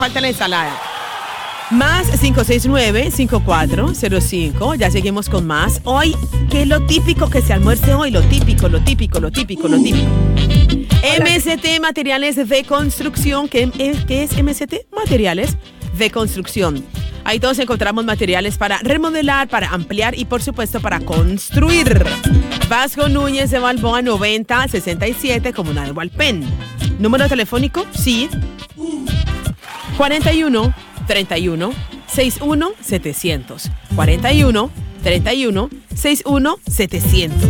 falta la ensalada. Más 569-5405. Ya seguimos con más. Hoy, ¿qué es lo típico que se almuerce hoy? Lo típico. MST, materiales de construcción. ¿Qué es MST? Materiales de construcción. Ahí todos encontramos materiales para remodelar, para ampliar y, por supuesto, para construir. Vasco Núñez de Balboa 9067, Comuna de Hualpén. Número telefónico, sí. 41 31 61 700. 41 31 61 700.